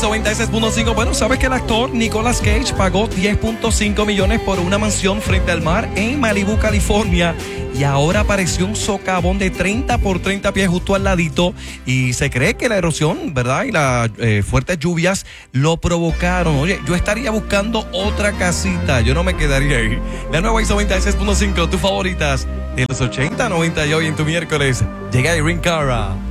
Nuevo 96.5. Bueno, ¿sabes que el actor Nicolas Cage pagó 10.5 millones por una mansión frente al mar en Malibu, California? Y ahora apareció un socavón de 30 por 30 pies justo al ladito. Y se cree que la erosión, ¿verdad? Y las fuertes lluvias lo provocaron. Oye, yo estaría buscando otra casita. Yo no me quedaría ahí. La Nueva 96.5, tus favoritas de los 80, 90 y hoy en tu miércoles. Llega Irene Cara.